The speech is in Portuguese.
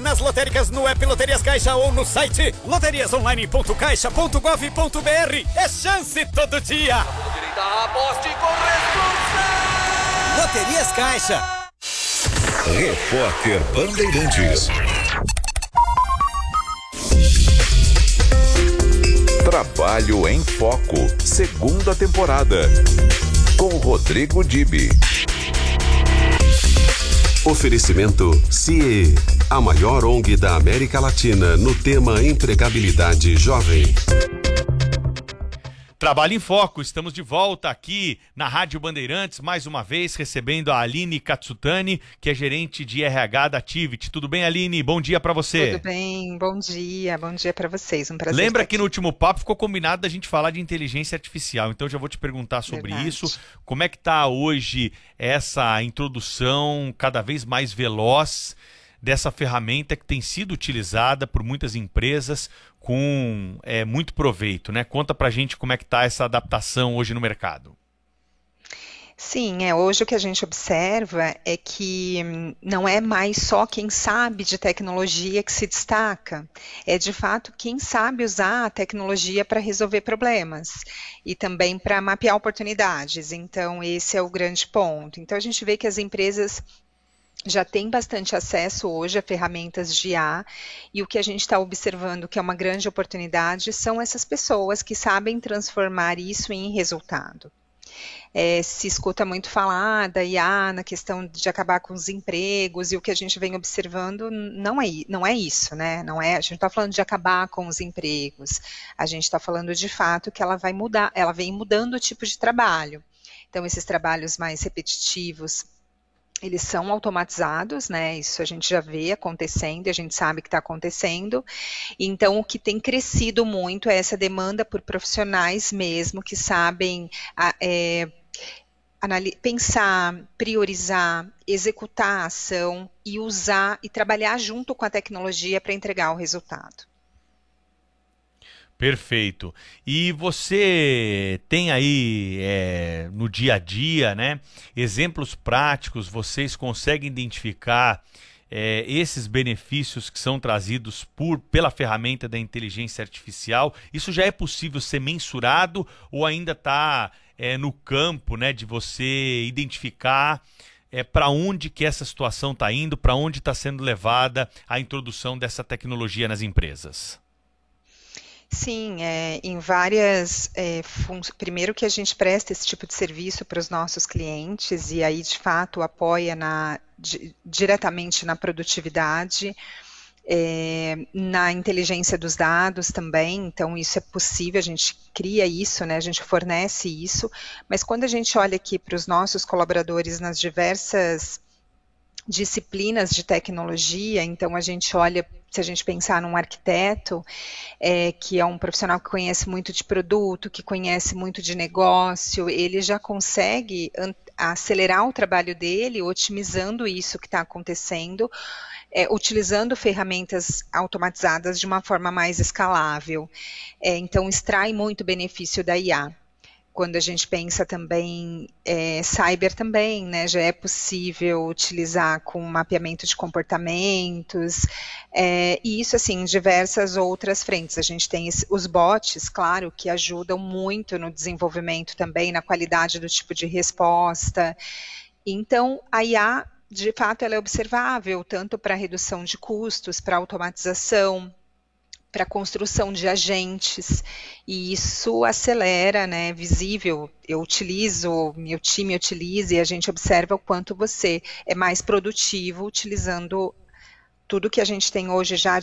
nas lotéricas no app Loterias Caixa ou no site loteriasonline.caixa.gov.br. É chance todo dia. Aposte com responsabilidade. Loterias Caixa. Repórter Bandeirantes. Trabalho em Foco, segunda temporada, com Rodrigo Dibi. Oferecimento CIE, a maior ONG da América Latina no tema empregabilidade jovem. Trabalho em Foco, estamos de volta aqui na Rádio Bandeirantes, mais uma vez recebendo a Aline Katsutani, que é gerente de RH da Tivit. Tudo bem, Aline? Bom dia para você. Tudo bem, bom dia para vocês, um prazer. Lembra estar que aqui. no último papo ficou combinado da gente falar de inteligência artificial, então já vou te perguntar sobre isso. Como é que está hoje essa introdução cada vez mais veloz dessa ferramenta que tem sido utilizada por muitas empresas com muito proveito, né? Conta pra gente como é que está essa adaptação hoje no mercado. Sim, hoje o que a gente observa é que não é mais só quem sabe de tecnologia que se destaca, é de fato quem sabe usar a tecnologia para resolver problemas e também para mapear oportunidades. Então, esse é o grande ponto. Então, a gente vê que as empresas já tem bastante acesso hoje a ferramentas de IA, e o que a gente está observando que é uma grande oportunidade são essas pessoas que sabem transformar isso em resultado. Se escuta muito falar da IA na questão de acabar com os empregos, e o que a gente vem observando não é isso, né? A gente não está falando de acabar com os empregos, a gente está falando de fato que ela vai mudar, ela vem mudando o tipo de trabalho. Então, esses trabalhos mais repetitivos, eles são automatizados, né? Isso a gente já vê acontecendo, a gente sabe que está acontecendo. Então, o que tem crescido muito é essa demanda por profissionais mesmo que sabem pensar, priorizar, executar a ação e usar e trabalhar junto com a tecnologia para entregar o resultado. Perfeito. E você tem aí no dia a dia, né, exemplos práticos, vocês conseguem identificar esses benefícios que são trazidos pela ferramenta da inteligência artificial? Isso já é possível ser mensurado ou ainda está no campo, né, de você identificar para onde que essa situação está indo, para onde está sendo levada a introdução dessa tecnologia nas empresas? Sim, em várias primeiro que a gente presta esse tipo de serviço para os nossos clientes e aí de fato apoia diretamente na produtividade, na inteligência dos dados também, então isso é possível, a gente cria isso, né, a gente fornece isso, mas quando a gente olha aqui para os nossos colaboradores nas diversas disciplinas de tecnologia, então a gente olha, se a gente pensar num arquiteto, que é um profissional que conhece muito de produto, que conhece muito de negócio, ele já consegue acelerar o trabalho dele, otimizando isso que está acontecendo, utilizando ferramentas automatizadas de uma forma mais escalável. Então, extrai muito benefício da IA. Quando a gente pensa também, cyber também, né, já é possível utilizar com mapeamento de comportamentos, e isso assim, em diversas outras frentes. A gente tem os bots, claro, que ajudam muito no desenvolvimento também, na qualidade do tipo de resposta. Então, a IA, de fato, ela é observável, tanto para redução de custos, para automatização, para a construção de agentes, e isso acelera, né, visível, eu utilizo, meu time utiliza, e a gente observa o quanto você é mais produtivo utilizando tudo que a gente tem hoje já